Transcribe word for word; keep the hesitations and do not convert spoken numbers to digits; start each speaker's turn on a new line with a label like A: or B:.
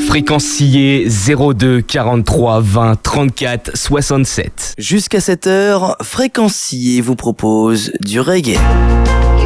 A: Fréquencier zéro deux quarante-trois vingt trente-quatre soixante-sept.
B: Jusqu'à cette heure, Fréquencier vous propose du reggae.